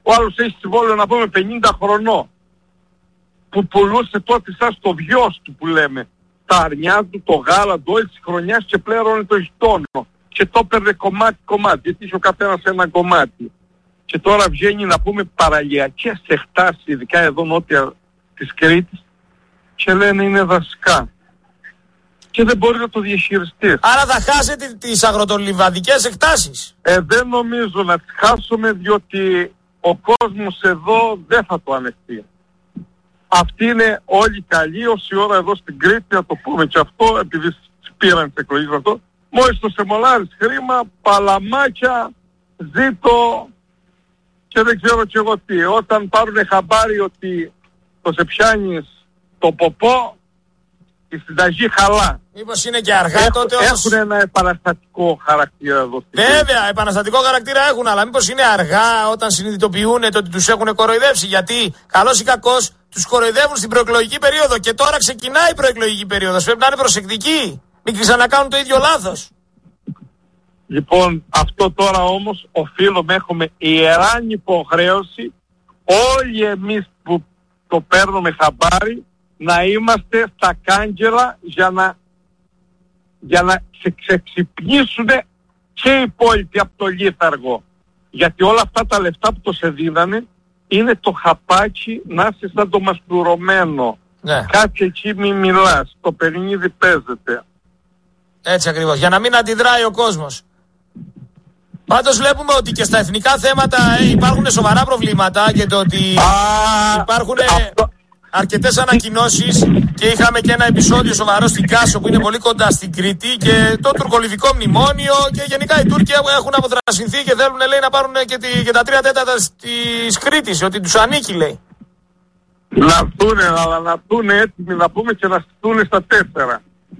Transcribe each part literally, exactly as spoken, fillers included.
Ο άλλος έχει συμβόλαιο να πούμε πενήντα χρονών. Που πουλούσε τότε σαν στο βιός του που λέμε. Τα αρνιά του, το γάλα του, όλη της χρονιάς και πλέρωνε το γειτόνο. Και το έπαιρνε κομμάτι κομμάτι, γιατί είχε ο καθένας ένα κομμάτι. Και τώρα βγαίνει να πούμε παραλιακές εκτάσεις, ειδικά εδώ νότια της Κρήτης, και λένε είναι δασικά. Και δεν μπορεί να το διαχειριστεί. Άρα θα χάσετε τις αγροτολιβαδικές εκτάσεις. Ε, δεν νομίζω να τις χάσουμε, διότι ο κόσμος εδώ δεν θα το ανεχτεί. Αυτοί είναι όλοι καλοί, όση ώρα εδώ στην Κρήτη, να το πούμε και αυτό, επειδή πήραν τις εκλογές αυτό, μόλις το σεμολάρεις χρήμα, παλαμάκια, ζήτω και δεν ξέρω κι εγώ τι. Όταν πάρουν χαμπάρι ότι το σε πιάνεις το ποπό, η συνταγή χαλά. Μήπως είναι και αργά Έχ, τότε όμως... όμως... Έχουν ένα επαναστατικό χαρακτήρα εδώ. Βέβαια, επαναστατικό χαρακτήρα έχουν, αλλά μήπως είναι αργά όταν συνειδητοποιούν το ότι τους έχουν κοροϊδεύσει. Γιατί καλώς ή κακώς τους κοροϊδεύουν στην προεκλογική περίοδο και τώρα ξεκινάει η προεκλογική περίοδος. Πρέπει να είναι προσεκτικοί. Μην ξανακάνουν το ίδιο λάθος. Λοιπόν, αυτό τώρα όμως οφείλουμε, έχουμε ιεράν υποχρέωση όλοι εμείς που το παίρνουμε χαμπάρι να είμαστε στα κάγκελα για να, για να ξεξυπνήσουν και οι υπόλοιποι από το λίθαργο. Γιατί όλα αυτά τα λεφτά που το σε δίνανε είναι το χαπάκι να είσαι σαν το μαστουρωμένο. Ναι. Κάτσε εκεί μη μιλάς, το παιχνίδι παίζεται. Έτσι ακριβώς, για να μην αντιδράει ο κόσμος. Πάντως βλέπουμε ότι και στα εθνικά θέματα ε, υπάρχουν σοβαρά προβλήματα και το ότι Α, υπάρχουν αυτό... αρκετές ανακοινώσεις και είχαμε και ένα επεισόδιο σοβαρό στην Κάσο που είναι πολύ κοντά στην Κρήτη και το τουρκολιβικό μνημόνιο και γενικά οι Τούρκοι έχουν αποθρασινθεί και θέλουν λέει, να πάρουν και, τη, και τα τρία τέταρτα της Κρήτης, ότι τους ανήκει λέει. Να έρθουν, αλλά να έρθουν έτοιμοι να πούμε και να στούν στα τέσσερα.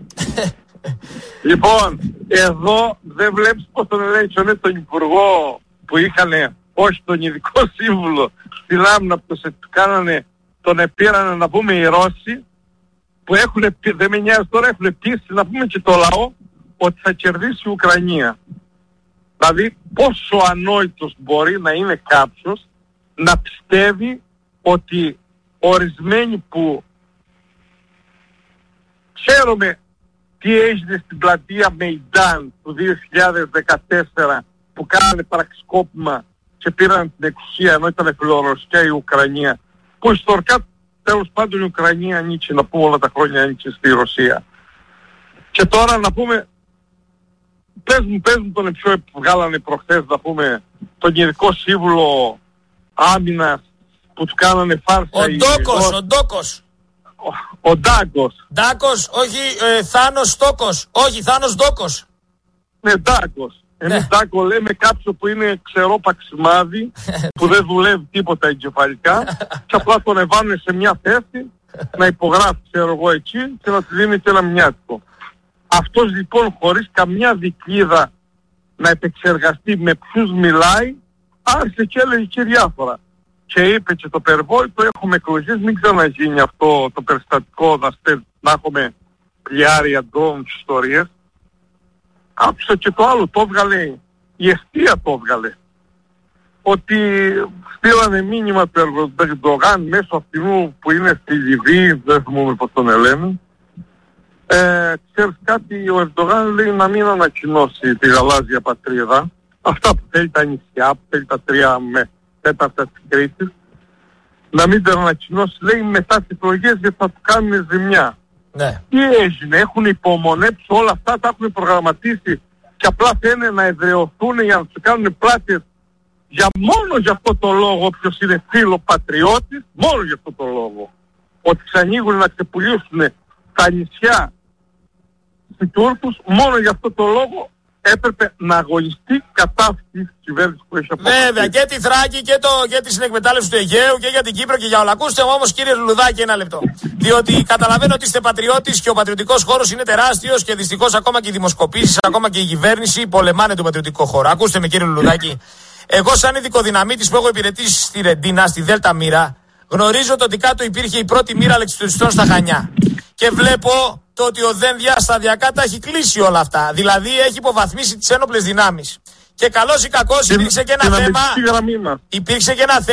Λοιπόν, εδώ δεν βλέπεις πως τον ελέγχουν τον υπουργό που είχανε, όχι τον ειδικό σύμβουλο στη Λάμνα που το κάνανε, τον επήρανε να πούμε οι Ρώσοι που έχουν, δεν με νοιάζει τώρα, έχουν πείσει να πούμε και το λαό ότι θα κερδίσει η Ουκρανία. Δηλαδή πόσο ανόητος μπορεί να είναι κάποιος να πιστεύει ότι ορισμένοι που ξέρουμε τι έγινε στην πλατεία Μεϊντάν του δύο χιλιάδες δεκατέσσερα που κάνανε πραξικόπημα και πήραν την εξουσία ενώ ήταν φιλορωσία η Ουκρανία, που ιστορικά τέλος πάντων η Ουκρανία ανήκει, να πούμε όλα τα χρόνια ανήκει στη Ρωσία. Και τώρα να πούμε, πες μου, πες μου τον πιο που βγάλανε προχθές να πούμε τον Γενικό Σύμβουλο Άμυνας που του κάνανε φάρσα. Ο Ντόκος, ο Ντόκος. Ο, ο Ντάκος. Ντάκος, όχι ε, Θάνος Στόκος. Όχι, Θάνος Ντόκος. Ναι, Ντάκος. Εμείς ναι. Ντάκο λέμε κάποιον που είναι ξερό παξιμάδι, που δεν δουλεύει τίποτα εγκεφαλικά και απλά τον εβάνουν σε μια θέση να υπογράφει, ξέρω εγώ, εκεί και να του δίνει και ένα μοιάτικο. Αυτός λοιπόν χωρίς καμιά δικλίδα να επεξεργαστεί με ποιους μιλάει, άρχισε και έλεγε και διάφορα. Και είπε και το περιβόητο, έχουμε εκλογές, μην ξαναγίνει αυτό το περιστατικό να, στε, να έχουμε πλιάρια ντρόουν και ιστορίες. Άκουσα και το άλλο, το έβγαλε, η εστία το έβγαλε. Ότι στείλανε μήνυμα του Ερντογάν μέσω αυτού που είναι στη Λιβύη, δεν θυμούμαι πως τον λένε. Ε, ξέρεις κάτι, ο Ερντογάν λέει να μην ανακοινώσει τη γαλάζια πατρίδα. Αυτά που θέλει τα νησιά, που θέλει τα τρία με τέταρτα της Κρήτης. Να μην τα ανακοινώσει, λέει μετά τις εκλογές γιατί θα του κάνουν ζημιά. Ναι. Τι έγινε, έχουν υπομονέψει όλα αυτά, τα έχουν προγραμματίσει και απλά θέλουν να εδραιωθούν για να τους κάνουν πλάτες για μόνο για αυτό το λόγο, όποιος είναι φίλο πατριώτης, μόνο για αυτό το λόγο. Ότι ξανοίγουν να ξεπουλήσουν τα νησιά στους Τούρκους, μόνο για αυτό το λόγο έπρεπε να αγωνιστεί κατά αυτή τη κυβέρνηση που έχει αποφασίσει. Βέβαια, και τη Θράκη και, το, και τη συνεκμετάλλευση του Αιγαίου και για την Κύπρο και για όλα. Ακούστε όμως κύριε Λουλουδάκη ένα λεπτό. Διότι καταλαβαίνω ότι είστε πατριώτης και ο πατριωτικός χώρος είναι τεράστιος και δυστυχώς ακόμα και οι δημοσκοπήσεις, ακόμα και η κυβέρνηση πολεμάνε τον πατριωτικό χώρο. Ακούστε με κύριε Λουλουδάκη. Εγώ σαν ειδικοδυναμίτης που έχω υπηρετήσει στη Ρεντίνα, στη Δέλτα Μοίρα, γνωρίζω ότι κάτω υπήρχε η πρώτη μοίρα αλεξιπτωτιστών στα Χανιά. Και βλέπω το ότι ο Δένδια σταδιακά τα έχει κλείσει όλα αυτά. Δηλαδή έχει υποβαθμίσει τις ένοπλες δυνάμεις. Και καλώς ή κακώς υπήρξε και ένα θέμα. Υπήρξε και ένα θέμα.